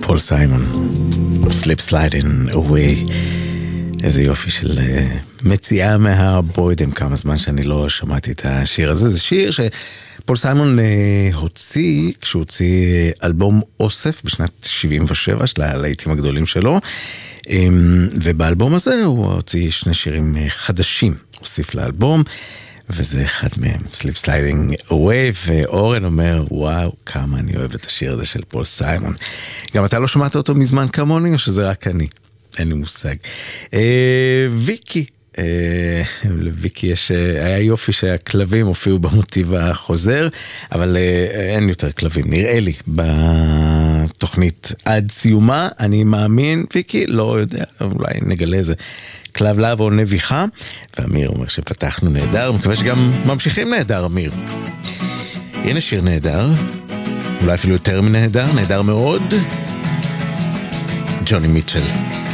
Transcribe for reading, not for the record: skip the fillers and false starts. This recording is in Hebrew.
פול סיימון, Slip Sliding Away. איזה יופי של מציאה מהבוידם, כמה זמן שאני לא שמעתי את השיר הזה. זה שיר שפול סיימון הוציא, כשהוא הוציא אלבום אוסף בשנת 77 של הלהיטים הגדולים שלו, ובאלבום הזה הוא הוציא שני שירים חדשים, הוסיף לאלבום, וזה אחד מהם, Slip Sliding Away, ואורן אומר, וואו, כמה אני אוהב את השיר הזה של פול סיימון. גם אתה לא שמעת אותו מזמן כמוני, או שזה רק אני? אין לי מושג. ויקי, לוויקי היה יופי שהכלבים הופיעו במוטיב החוזר, אבל אין יותר כלבים, נראה לי, בתוכנית עד סיומה, אני מאמין, ויקי, לא יודע, אולי נגלה איזה כלב להב או נביחה, ואמיר אומר שפתחנו נהדר, מקווה שגם ממשיכים נהדר, אמיר. הנה שיר נהדר, אולי אפילו יותר מנהדר, נהדר מאוד, ג'וני מיטשל.